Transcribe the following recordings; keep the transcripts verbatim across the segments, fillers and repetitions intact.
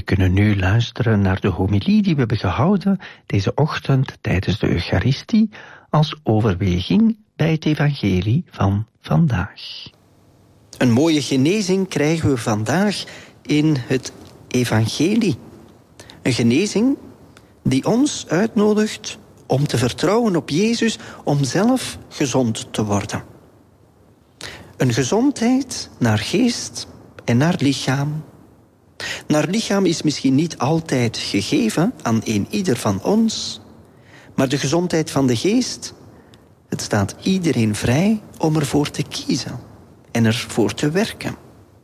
kunnen nu luisteren naar de homilie die we hebben gehouden deze ochtend tijdens de Eucharistie als overweging bij het evangelie van vandaag. Een mooie genezing krijgen we vandaag in het evangelie. Een genezing die ons uitnodigt om te vertrouwen op Jezus om zelf gezond te worden. Een gezondheid naar geest en naar lichaam. Naar lichaam is misschien niet altijd gegeven aan een ieder van ons, maar de gezondheid van de geest, het staat iedereen vrij om ervoor te kiezen en ervoor te werken.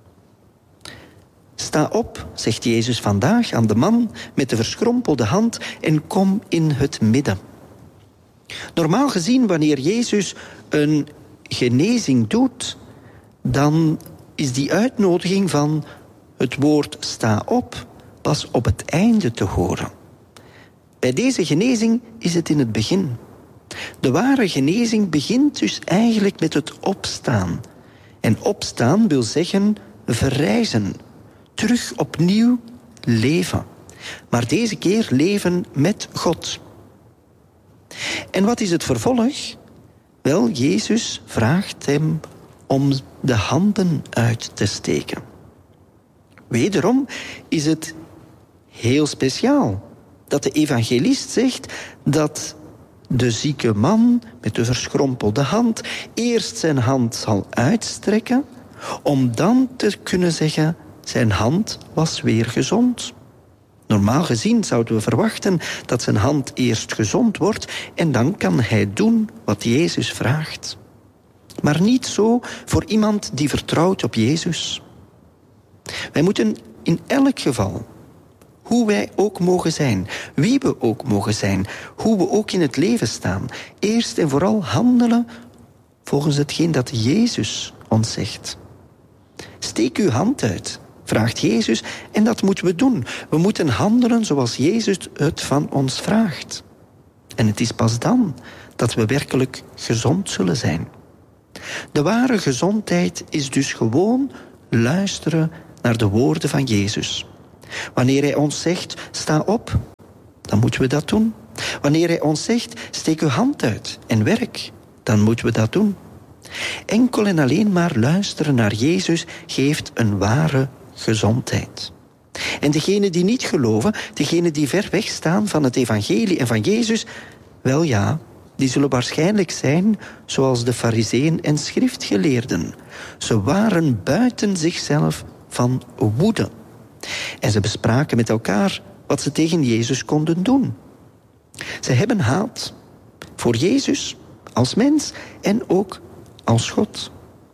Sta op, zegt Jezus vandaag aan de man met de verschrompelde hand en kom in het midden. Normaal gezien, wanneer Jezus een genezing doet, dan is die uitnodiging van het woord sta op pas op het einde te horen. Bij deze genezing is het in het begin. De ware genezing begint dus eigenlijk met het opstaan. En opstaan wil zeggen verrijzen, terug opnieuw leven. Maar deze keer leven met God. En wat is het vervolg? Wel, Jezus vraagt hem om de handen uit te steken. Wederom is het heel speciaal dat de evangelist zegt dat de zieke man met de verschrompelde hand eerst zijn hand zal uitstrekken om dan te kunnen zeggen zijn hand was weer gezond. Normaal gezien zouden we verwachten dat zijn hand eerst gezond wordt en dan kan hij doen wat Jezus vraagt. Maar niet zo voor iemand die vertrouwt op Jezus. Wij moeten in elk geval, hoe wij ook mogen zijn, wie we ook mogen zijn, hoe we ook in het leven staan, eerst en vooral handelen volgens hetgeen dat Jezus ons zegt. Steek uw hand uit, vraagt Jezus, en dat moeten we doen. We moeten handelen zoals Jezus het van ons vraagt. En het is pas dan dat we werkelijk gezond zullen zijn. De ware gezondheid is dus gewoon luisteren naar de woorden van Jezus. Wanneer hij ons zegt, sta op, dan moeten we dat doen. Wanneer hij ons zegt, steek uw hand uit en werk, dan moeten we dat doen. Enkel en alleen maar luisteren naar Jezus geeft een ware gezondheid. En degenen die niet geloven, degenen die ver weg staan van het evangelie en van Jezus, wel ja, die zullen waarschijnlijk zijn zoals de farizeeën en schriftgeleerden. Ze waren buiten zichzelf van woede. En ze bespraken met elkaar wat ze tegen Jezus konden doen. Ze hebben haat voor Jezus als mens en ook als God.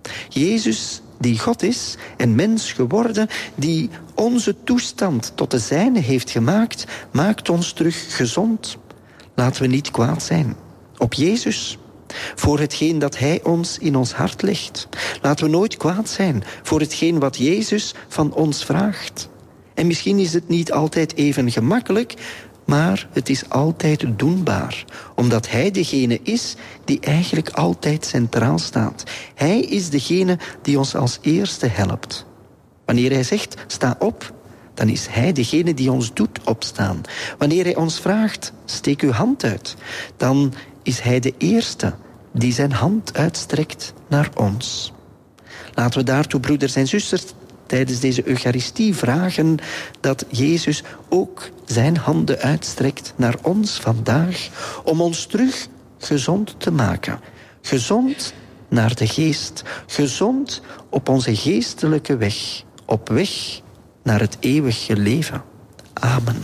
Jezus die God is en mens geworden, die onze toestand tot de zijne heeft gemaakt, maakt ons terug gezond. Laten we niet kwaad zijn op Jezus voor hetgeen dat hij ons in ons hart legt. Laten we nooit kwaad zijn voor hetgeen wat Jezus van ons vraagt. En misschien is het niet altijd even gemakkelijk, maar het is altijd doenbaar. Omdat hij degene is die eigenlijk altijd centraal staat. Hij is degene die ons als eerste helpt. Wanneer hij zegt, sta op, dan is hij degene die ons doet opstaan. Wanneer hij ons vraagt, steek uw hand uit, dan is hij de eerste die zijn hand uitstrekt naar ons. Laten we daartoe, broeders en zusters, tijdens deze Eucharistie vragen dat Jezus ook zijn handen uitstrekt naar ons vandaag om ons terug gezond te maken. Gezond naar de geest, gezond op onze geestelijke weg, op weg naar het eeuwige leven. Amen.